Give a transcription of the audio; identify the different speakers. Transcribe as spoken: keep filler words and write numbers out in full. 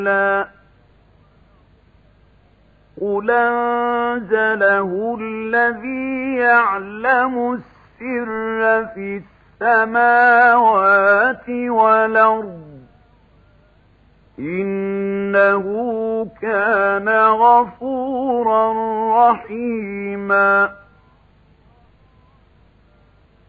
Speaker 1: قُلْ أَنزَلَهُ الَّذِي يَعْلَمُ السِّرَّ فِي السَّمَاوَاتِ وَالْأَرْضِ ۚ إِنَّهُ كَانَ غَفُورًا رَّحِيمًا.